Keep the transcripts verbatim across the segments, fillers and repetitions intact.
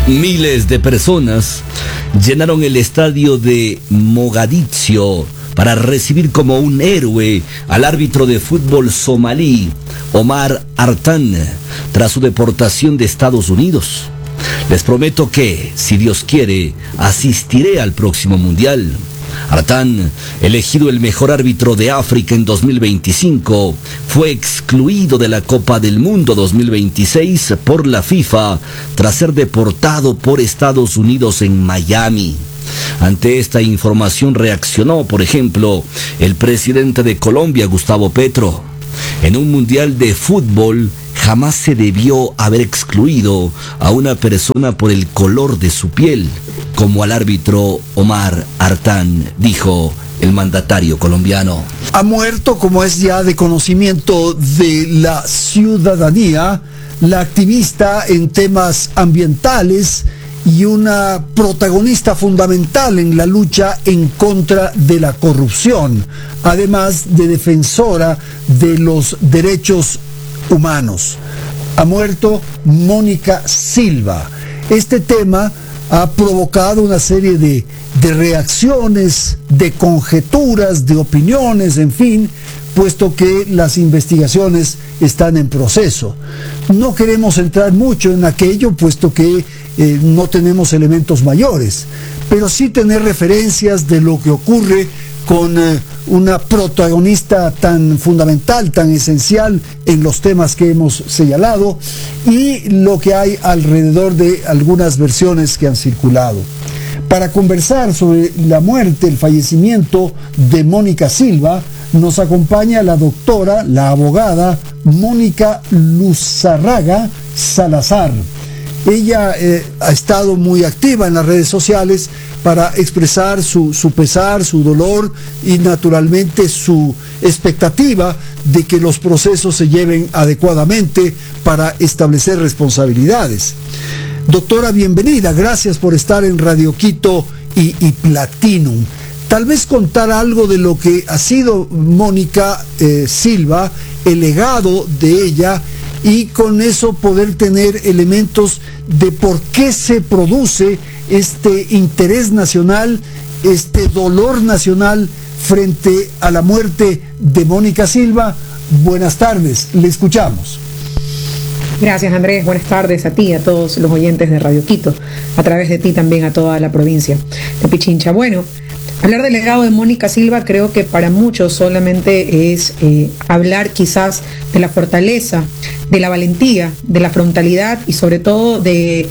Miles de personas llenaron el estadio de Mogadiscio para recibir como un héroe al árbitro de fútbol somalí, Omar Artan, tras su deportación de Estados Unidos. Les prometo que, si Dios quiere, asistiré al próximo mundial. Artan, elegido el mejor árbitro de África en dos mil veinticinco, fue excluido de la Copa del Mundo dos mil veintiséis por la FIFA tras ser deportado por Estados Unidos en Miami. Ante esta información reaccionó, por ejemplo, el presidente de Colombia, Gustavo Petro. En un mundial de fútbol jamás se debió haber excluido a una persona por el color de su piel, como al árbitro Omar Artan, dijo el mandatario colombiano. Ha muerto, como es ya de conocimiento de la ciudadanía, la activista en temas ambientales y una protagonista fundamental en la lucha en contra de la corrupción, además de defensora de los derechos humanos. Ha muerto Mónica Silva. Este tema ha provocado una serie de, de reacciones, de conjeturas, de opiniones, en fin, puesto que las investigaciones están en proceso. No queremos entrar mucho en aquello, puesto que eh, no tenemos elementos mayores, pero sí tener referencias de lo que ocurre con eh, una protagonista tan fundamental, tan esencial en los temas que hemos señalado y lo que hay alrededor de algunas versiones que han circulado. Para conversar sobre la muerte, el fallecimiento de Mónica Silva, nos acompaña la doctora, la abogada Mónica Luzarraga Salazar. Ella eh, ha estado muy activa en las redes sociales para expresar su, su pesar, su dolor y naturalmente su expectativa de que los procesos se lleven adecuadamente para establecer responsabilidades. Doctora, bienvenida, gracias por estar en Radio Quito y, y Platinum. Tal vez contar algo de lo que ha sido Mónica eh, Silva, el legado de ella, y con eso poder tener elementos de por qué se produce este interés nacional, este dolor nacional frente a la muerte de Mónica Silva. Buenas tardes, le escuchamos. Gracias, Andrés, buenas tardes a ti y a todos los oyentes de Radio Quito, a través de ti también a toda la provincia de Pichincha. Bueno, hablar del legado de Mónica Silva creo que para muchos solamente es eh, hablar quizás de la fortaleza, de la valentía, de la frontalidad y sobre todo de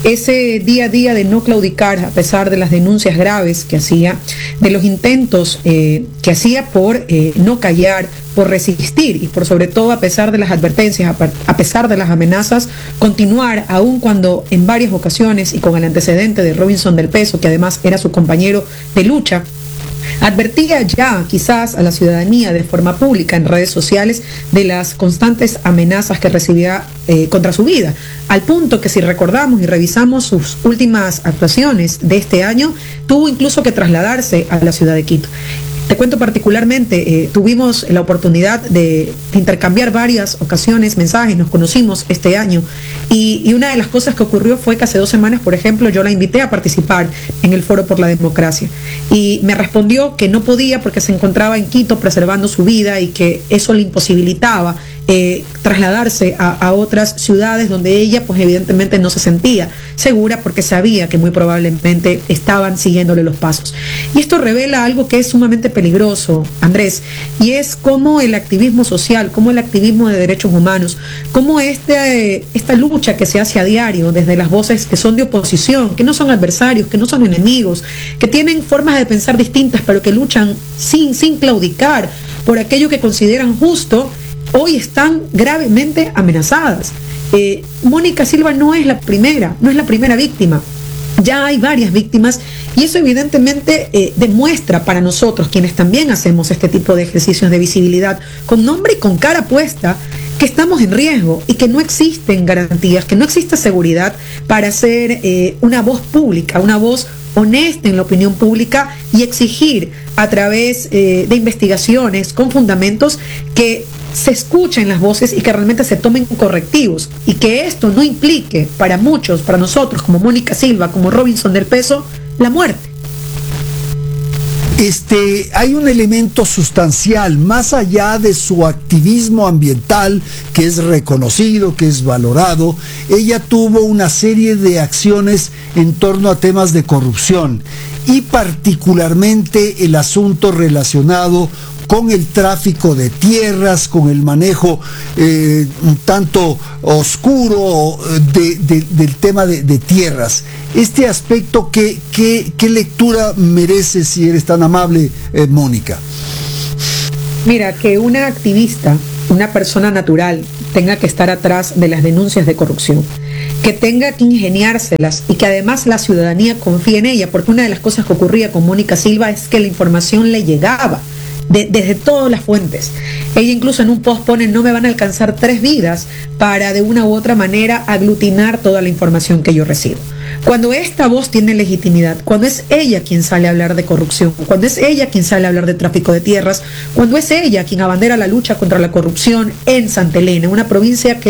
ese día a día de no claudicar a pesar de las denuncias graves que hacía, de los intentos eh, que hacía por eh, no callar, por resistir y por sobre todo a pesar de las advertencias, a pesar de las amenazas, continuar aun cuando en varias ocasiones y con el antecedente de Robinson del Peso, que además era su compañero de lucha, advertía ya quizás a la ciudadanía de forma pública en redes sociales de las constantes amenazas que recibía eh, contra su vida, al punto que si recordamos y revisamos sus últimas actuaciones de este año, tuvo incluso que trasladarse a la ciudad de Quito. Te cuento particularmente, eh, tuvimos la oportunidad de, de intercambiar varias ocasiones, mensajes, nos conocimos este año y, y una de las cosas que ocurrió fue que hace dos semanas, por ejemplo, yo la invité a participar en el Foro por la Democracia y me respondió que no podía porque se encontraba en Quito preservando su vida y que eso le imposibilitaba eh, trasladarse a, a otras ciudades donde ella pues evidentemente no se sentía segura porque sabía que muy probablemente estaban siguiéndole los pasos. Y esto revela algo que es sumamente peligroso, Andrés, y es cómo el activismo social, cómo el activismo de derechos humanos, cómo este, esta lucha que se hace a diario desde las voces que son de oposición, que no son adversarios, que no son enemigos, que tienen formas de pensar distintas, pero que luchan sin, sin claudicar por aquello que consideran justo, hoy están gravemente amenazadas. Eh, Mónica Silva no es la primera, no es la primera víctima. Ya hay varias víctimas y eso evidentemente eh, demuestra para nosotros, quienes también hacemos este tipo de ejercicios de visibilidad, con nombre y con cara puesta, que estamos en riesgo y que no existen garantías, que no existe seguridad para ser eh, una voz pública, una voz honesta en la opinión pública y exigir a través eh, de investigaciones con fundamentos que se escuchen las voces y que realmente se tomen correctivos y que esto no implique para muchos, para nosotros, como Mónica Silva, como Robinson del Peso, la muerte. Este, hay un elemento sustancial, más allá de su activismo ambiental, que es reconocido, que es valorado. Ella tuvo una serie de acciones en torno a temas de corrupción y particularmente el asunto relacionado con el tráfico de tierras, con el manejo eh, un tanto oscuro de, de, del tema de, de tierras. Este aspecto, ¿qué, qué, qué lectura merece, si eres tan amable, eh, Mónica? Mira, que una activista, una persona natural, tenga que estar atrás de las denuncias de corrupción, que tenga que ingeniárselas y que además la ciudadanía confíe en ella, porque una de las cosas que ocurría con Mónica Silva es que la información le llegaba De, desde todas las fuentes. Ella incluso en un post pone: no me van a alcanzar tres vidas para de una u otra manera aglutinar toda la información que yo recibo. Cuando esta voz tiene legitimidad, cuando es ella quien sale a hablar de corrupción, cuando es ella quien sale a hablar de tráfico de tierras, cuando es ella quien abandera la lucha contra la corrupción en Santa Elena, una provincia que